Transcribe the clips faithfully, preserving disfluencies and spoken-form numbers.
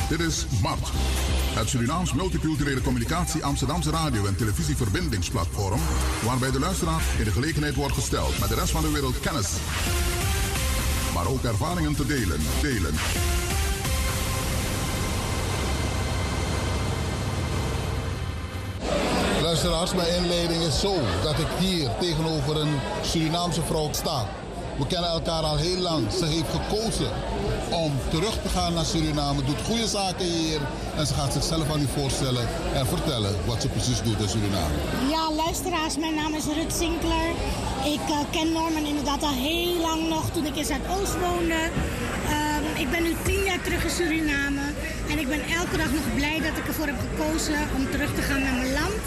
Dit is Mart, het Surinaams multiculturele communicatie Amsterdamse radio- en televisieverbindingsplatform, waarbij de luisteraar in de gelegenheid wordt gesteld met de rest van de wereld kennis, maar ook ervaringen te delen. delen. Luisteraars, mijn inleiding is zo dat ik hier tegenover een Surinaamse vrouw sta. We kennen elkaar al heel lang. Ze heeft gekozen om terug te gaan naar Suriname, doet goede zaken hier en ze gaat zichzelf aan u voorstellen en vertellen wat ze precies doet in Suriname. Ja, luisteraars, mijn naam is Ruth Sinkler. Ik uh, ken Norman inderdaad al heel lang nog toen ik in Zuidoost woonde. Um, ik ben nu tien jaar terug in Suriname en ik ben elke dag nog blij dat ik ervoor heb gekozen om terug te gaan naar mijn land.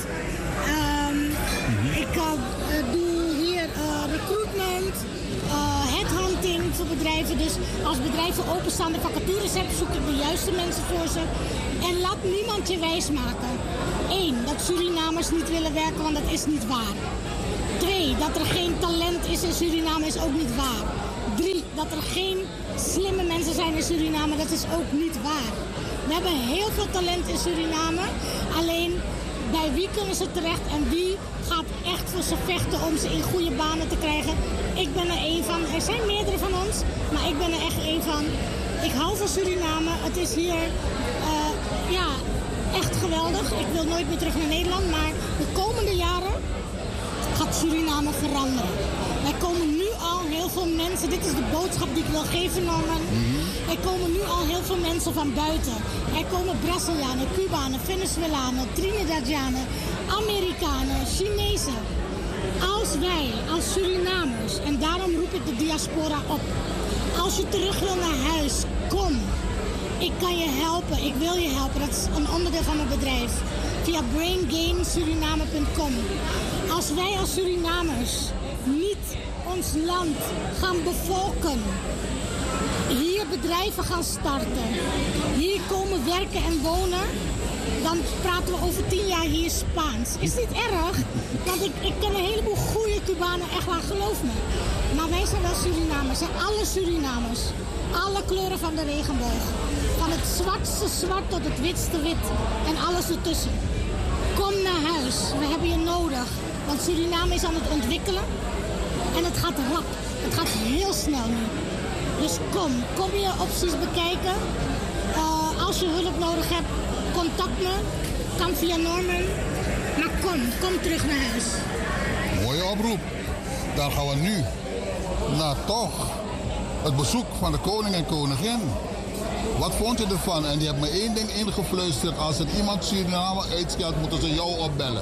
Um, mm-hmm. Ik uh, doe hier uh, recruitment. Uh, headhunting voor bedrijven. Dus als bedrijven openstaande vacatures hebben, zoek ik de juiste mensen voor ze. En laat niemand je wijsmaken. Eén, dat Surinamers niet willen werken, want dat is niet waar. Twee, dat er geen talent is in Suriname is ook niet waar. Drie, dat er geen slimme mensen zijn in Suriname, dat is ook niet waar. We hebben heel veel talent in Suriname. Alleen, bij wie kunnen ze terecht en wie gaat echt voor ze vechten om ze in goede banen te krijgen? Ik ben er één van. Er zijn meerdere van ons, maar ik ben er echt één van. Ik hou van Suriname. Het is hier uh, ja, echt geweldig. Ik wil nooit meer terug naar Nederland, maar de komende jaren gaat Suriname veranderen. Er komen nu al heel veel mensen, dit is de boodschap die ik wil geven, Norman. Mm-hmm. Er komen nu al heel veel mensen van buiten. Er komen Brazilianen, Cubanen, Venezuelanen, Trinidadianen, Amerikanen, Chinezen. Als wij, als Surinamers, en daarom roep ik de diaspora op. Als je terug wil naar huis, kom. Ik kan je helpen, ik wil je helpen. Dat is een onderdeel van mijn bedrijf. Via brain gain suriname punt com. Als wij als Surinamers niet ons land gaan bevolken, hier bedrijven gaan starten, hier komen werken en wonen, dan praten we over tien jaar hier Spaans. Is niet erg, want ik, ik ken een heleboel goede Cubanen, echt waar, geloof me. Maar wij zijn wel Surinamers, zijn alle Surinamers. Alle kleuren van de regenboog. Van het zwartste zwart tot het witste wit en alles ertussen. Kom naar huis, we hebben je nodig. Want Suriname is aan het ontwikkelen en het gaat rap. Het gaat heel snel nu. Dus kom, kom je opties bekijken. Uh, als je hulp nodig hebt, contact me. Kan via Norman. Maar kom, kom terug naar huis. Mooie oproep. Dan gaan we nu naar toch het bezoek van de koning en koningin. Wat vond je ervan? En die heeft me één ding ingefluisterd. Als het iemand Suriname uitstelt, moeten ze jou opbellen.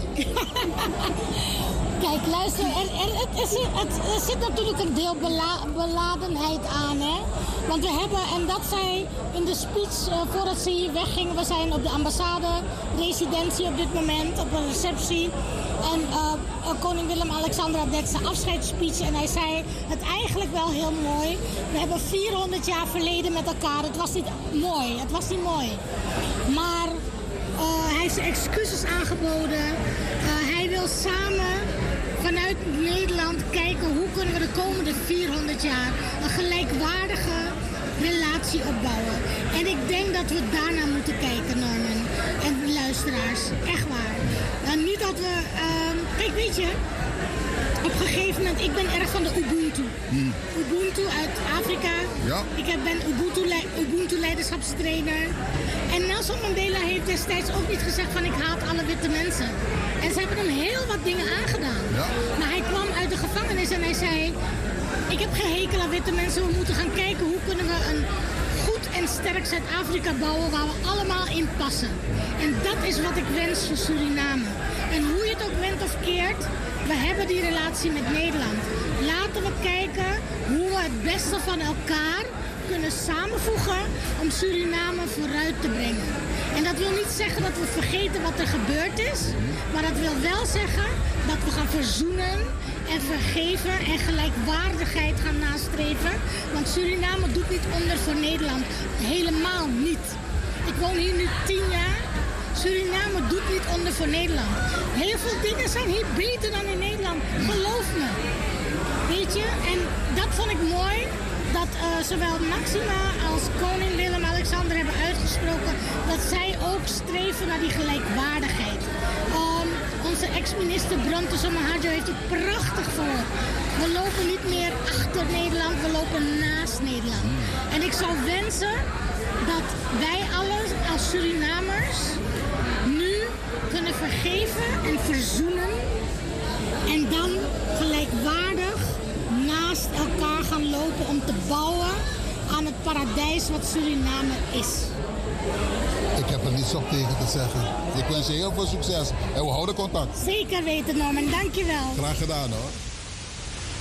Kijk, luister, er, er, het, is, het, er zit natuurlijk een deel bela, beladenheid aan, hè. Want we hebben, en dat zei in de speech uh, voordat ze hier weggingen, we zijn op de ambassade, residentie op dit moment, op een receptie. En uh, uh, koning Willem-Alexander had net zijn afscheidsspeech en hij zei het eigenlijk wel heel mooi. We hebben vierhonderd jaar verleden met elkaar. Het was niet mooi, het was niet mooi. Maar uh, hij heeft zijn excuses aangeboden. Uh, hij wil samen vanuit Nederland kijken hoe kunnen we de komende vierhonderd jaar een gelijkwaardige relatie opbouwen. En ik denk dat we daarnaar moeten kijken, Norman. En luisteraars, echt waar. Uh, niet dat we... Uh, kijk, weet je, op een gegeven moment, ik ben erg van de Ubuntu. Hmm. Ubuntu uit Afrika. Ja. Ik ben Ubuntu, Ubuntu leiderschapstrainer. En Nelson Mandela heeft destijds ook niet gezegd van ik haat alle witte mensen. En ze hebben hem heel wat dingen aangedaan. Ja. Maar hij kwam uit de gevangenis en hij zei, ik heb geen hekel aan witte mensen. We moeten gaan kijken hoe kunnen we een goed en sterk Zuid-Afrika bouwen waar we allemaal in passen. En dat is wat ik wens voor Suriname. En hoe je het ook went of keert, we hebben die relatie met Nederland. Laten we kijken hoe we het beste van elkaar kunnen samenvoegen om Suriname vooruit te brengen. En dat wil niet zeggen dat we vergeten wat er gebeurd is, maar dat wil wel zeggen dat we gaan verzoenen en vergeven en gelijkwaardigheid gaan nastreven. Want Suriname doet niet onder voor Nederland. Helemaal niet. Ik woon hier nu tien jaar. Suriname doet niet onder voor Nederland. Heel veel dingen zijn hier beter dan in Nederland. Geloof me. Weet je? En dat vond ik mooi. Dat uh, zowel Maxima als koning Willem-Alexander hebben uitgesproken naar die gelijkwaardigheid. Um, onze ex-minister Bronte Somoharjo heeft het prachtig voor. We lopen niet meer achter Nederland, we lopen naast Nederland. En ik zou wensen dat wij allen als Surinamers nu kunnen vergeven en verzoenen. En dan gelijkwaardig naast elkaar gaan lopen om te bouwen aan het paradijs wat Suriname is. Ik heb er niets op tegen te zeggen. Ik wens je heel veel succes en we houden contact. Zeker weten, Norman. Dank je wel. Graag gedaan hoor.